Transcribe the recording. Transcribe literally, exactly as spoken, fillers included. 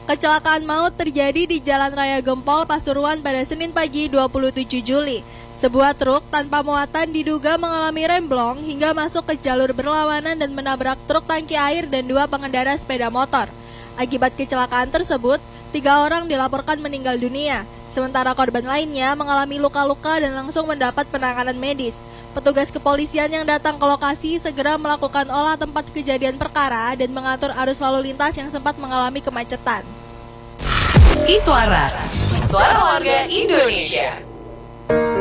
Kecelakaan maut terjadi di Jalan Raya Gempol, Pasuruan pada Senin pagi dua puluh tujuh Juli. Sebuah truk tanpa muatan diduga mengalami remblong hingga masuk ke jalur berlawanan dan menabrak truk tangki air dan dua pengendara sepeda motor. Akibat kecelakaan tersebut, tiga orang dilaporkan meninggal dunia. Sementara korban lainnya mengalami luka-luka dan langsung mendapat penanganan medis. Petugas kepolisian yang datang ke lokasi segera melakukan olah tempat kejadian perkara dan mengatur arus lalu lintas yang sempat mengalami kemacetan. Iswara, suara warga Indonesia.